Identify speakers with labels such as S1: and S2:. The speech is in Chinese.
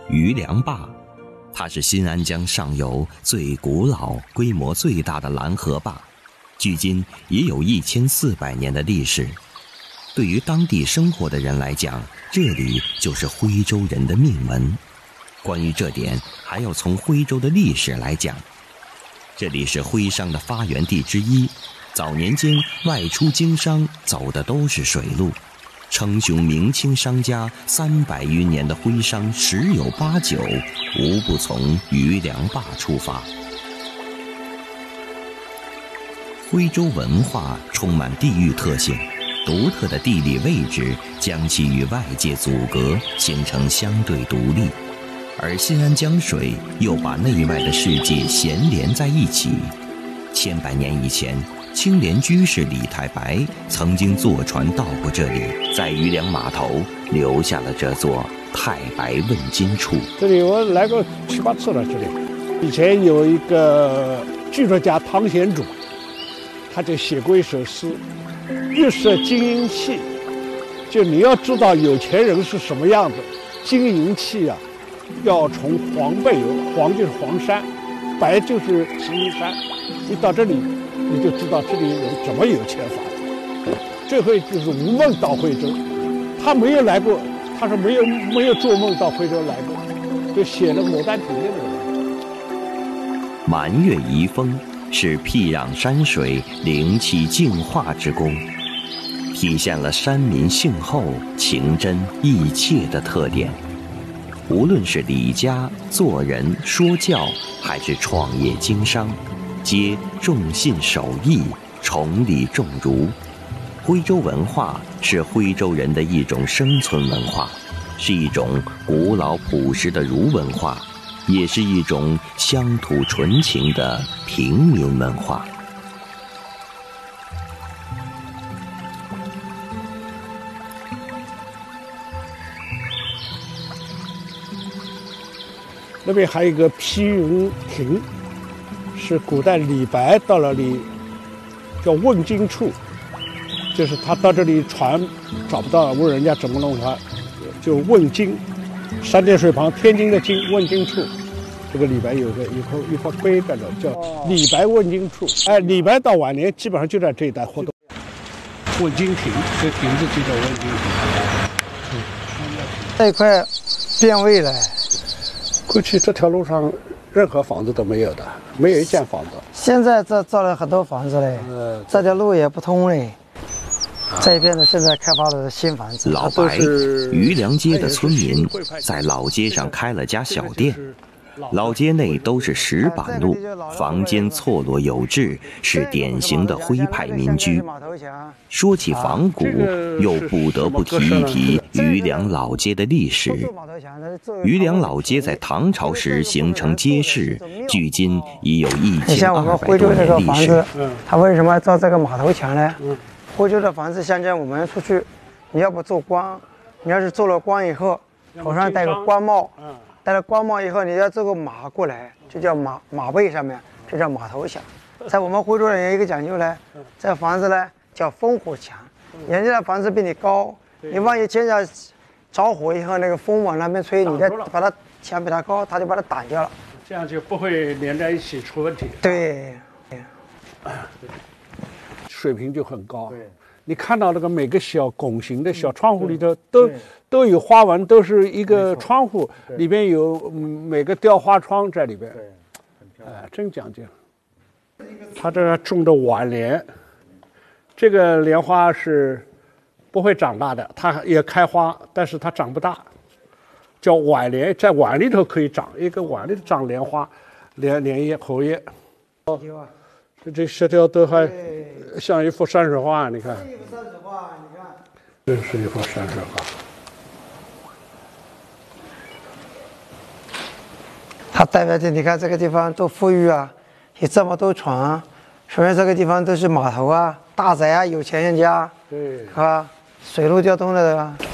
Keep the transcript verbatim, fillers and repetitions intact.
S1: 余梁坝，它是新安江上游最古老、规模最大的拦河坝，距今已有一千四百年的历史。对于当地生活的人来讲，这里就是徽州人的命门。关于这点，还要从徽州的历史来讲。这里是徽商的发源地之一，早年间外出经商走的都是水路，称雄明清商家三百余年的徽商十有八九无不从余梁坝出发。徽州文化充满地域特性，独特的地理位置将其与外界阻隔，形成相对独立，而新安江水又把内外的世界衔连在一起。千百年以前，青莲居士李太白曾经坐船到过这里，在余梁码头留下了这座太白问津处。
S2: 这里我来过七八次了。这里以前有一个剧作家汤显祖，他就写过一首诗，玉设金银器，就你要知道有钱人是什么样子，金银器啊要从黄背有，黄就是黄山，白就是石英山，你到这里你就知道这里人怎么有钱法。这回就是吴梦到徽州，他没有来过，他说没有没有做梦到徽州来过，就写了《牡丹亭》的人。
S1: 满月遗风是僻壤山水灵气净化之功，体现了山民性厚、情真、意切的特点。无论是理家、做人、说教，还是创业经商，皆重信守义，崇礼重儒。徽州文化是徽州人的一种生存文化，是一种古老朴实的儒文化，也是一种乡土纯情的平民文化。
S2: 那边还有一个披云亭，是古代李白到了里叫问津处，就是他到这里船找不到，问人家怎么弄他，就问津，三点水旁天津的津，问津处。这个李白有个一块一块碑在这，叫李白问津处。哎，李白到晚年基本上就在这一带活动。问津亭，这亭子就叫问津亭。
S3: 这一块变味了。
S2: 过去这条路上任何房子都没有的，没有一间房子。
S3: 现在这造了很多房子嘞，呃、这条路也不通嘞。这边的现在开发的新房子。
S1: 老白，余梁街的村民在老街上开了家小店。老街内都是石板路，房间错落有致，是典型的徽派民居。说起仿古，又不得不提一提余梁老街的历史。余梁老街在唐朝时形成街市，距今已有一千二百多年历史。
S3: 它为什么造这个码头墙呢？徽州的房子，像见我们出去，你要不做官，你要是做了官以后，头上戴个官帽。戴了官帽以后，你要这个马过来，就叫马马背上面，这叫马头墙。在我们徽州人有一个讲究呢，这房子呢叫烽火墙，人家的房子比你高，你万一见着着火以后，那个风往那边吹，你再把它墙比它高，它就把它挡掉了，
S2: 这样就不会连在一起出问题。
S3: 对，
S2: 水平就很高。你看到那个每个小拱形的小窗户里头都都有花纹，都是一个窗户里边有每个雕花窗在里边，哎、呃，真讲究。他这个种的晚莲，这个莲花是不会长大的，它也开花，但是它长不大，叫晚莲，在碗里头可以长，一个碗里头长莲花，莲莲叶、荷叶。哦，这这十条都还像一幅山水画，你看。一幅山水画，你看。这是一幅山水画。
S3: 它代表着你看这个地方多富裕啊，有这么多船，说明这个地方都是码头啊、大宅啊、有钱人家，
S2: 对，
S3: 是吧？水陆交通的。